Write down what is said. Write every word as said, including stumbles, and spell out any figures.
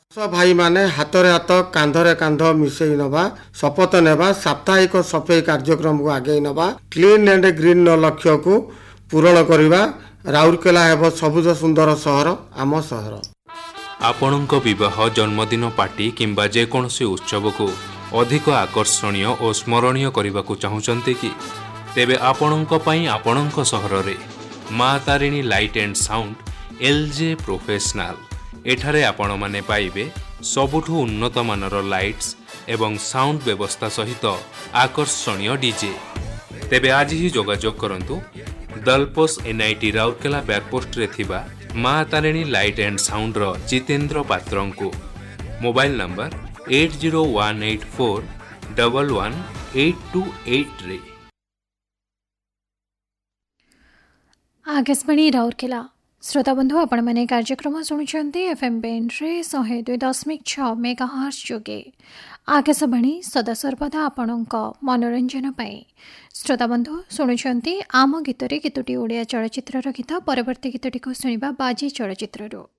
ଭାଇ ମାନେ ହାତରେ ହାତ କାନ୍ଧରେ କାନ୍ଧ ମିଶେଇ ନେବା ଶପଥ ନେବା ସାପ୍ତାହିକ ସଫେଇ କାର୍ଯ୍ୟକ୍ରମକୁ ଆଗେଇ ନେବା କ୍ଲିନ୍ ଆଣ୍ଡ ଗ୍ରୀନ୍ ଲକ୍ଷ୍ୟକୁ ପୂରଣ କରିବା। ରାଉରକେଲା ହେବ ସବୁଜ ସୁନ୍ଦର ସହର ଆମ ସହର। ଆପଣଙ୍କ ବିବାହ ଜନ୍ମଦିନ ପାର୍ଟି କିମ୍ବା ଯେକୌଣସି ଉତ୍ସବକୁ ଅଧିକ ଆକର୍ଷଣୀୟ ଓ ସ୍ମରଣୀୟ କରିବାକୁ ଚାହୁଁଛନ୍ତି କି? ତେବେ ଆପଣଙ୍କ ପାଇଁ ଆପଣଙ୍କ ସହରରେ ମା Tarini light and sound L J professional. ଏଠାରେ ଆପଣମାନେ ପାଇବେ ସବୁଠୁ ଉନ୍ନତମାନର ଲାଇଟ୍ସ ଏବଂ ସାଉଣ୍ଡ ବ୍ୟବସ୍ଥା ସହିତ ଆକର୍ଷଣୀୟ ଡିଜେ। ତେବେ ଆଜି ହିଁ ଯୋଗାଯୋଗ କରନ୍ତୁ ଦଲପୋସ୍ ଏନ୍ ଆଇ ଟି ରାଉରକେଲା ବ୍ୟାକପୋଷ୍ଟରେ ଥିବା ମା Tarini light and sounder Jitendra ପାତ୍ରଙ୍କୁ। Mobile number eight zero one eight four double one eight two ଏଇଟ୍ରେ। Akashvani Rourkela श्रोताबंधु आपण मैंने कार्यक्रम शुणुंट एफएम बेन्ड्रे शहे दुई दशमिक छ मेगाहर्ट्ज जोगे। आकाशवाणी सदा सर्वदा आपणक मनोरंजन पाई। श्रोताबंधु शुणुंट आम गीतरे केतोटी ओडिया चलचित्रर गीत। परवर्ती गीतटी को शुणिबा बाजी चलचित्ररू।